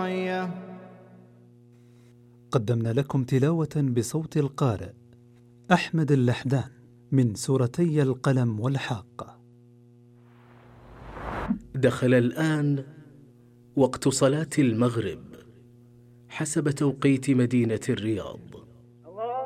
معية. قدمنا لكم تلاوة بصوت القارئ أحمد اللحدان من سورتي القلم والحاقة. دخل الآن وقت صلاة المغرب حسب توقيت مدينة الرياض.